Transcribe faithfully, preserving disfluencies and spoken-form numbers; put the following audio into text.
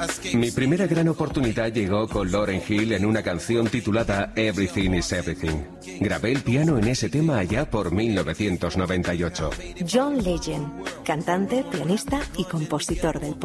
Mi primera gran oportunidad llegó con Lauryn Hill en una canción titulada Everything is Everything. Grabé el piano en ese tema allá por mil novecientos noventa y ocho. John Legend, cantante, pianista y compositor del pop.